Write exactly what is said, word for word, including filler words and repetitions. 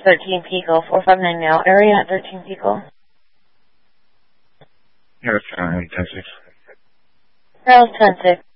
thirteen Pico, four five nine now. Area at thirteen Pico. Yes, uh, ten six. Charles ten six.